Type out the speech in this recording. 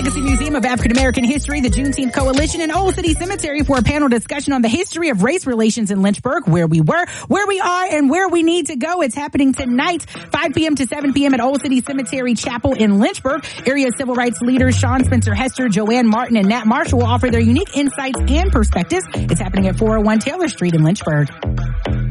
Legacy Museum of African American History, the Juneteenth Coalition, and Old City Cemetery for a panel discussion on the history of race relations in Lynchburg, where we were, where we are, and where we need to go. It's happening tonight, 5 p.m. to 7 p.m. at Old City Cemetery Chapel in Lynchburg. Area civil rights leaders Sean Spencer Hester, Joanne Martin, and Nat Marshall will offer their unique insights and perspectives. It's happening at 401 Taylor Street in Lynchburg.